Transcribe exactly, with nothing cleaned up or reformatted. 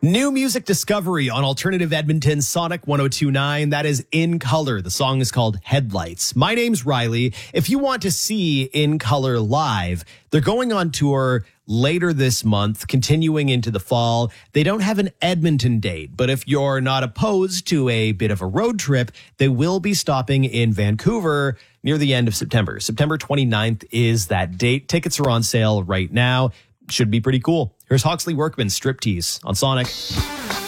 New music discovery on Alternative Edmonton Sonic one oh two point nine. That is In Color. The song is called Headlights. My name's Riley. If you want to see In Color live, they're going on tour later this month, continuing into the fall. They don't have an Edmonton date, but if you're not opposed to a bit of a road trip, they will be stopping in Vancouver near the end of September. September twenty-ninth is that date. Tickets are on sale right now. Should be pretty cool. Here's Hawksley Workman, Striptease on Sonic.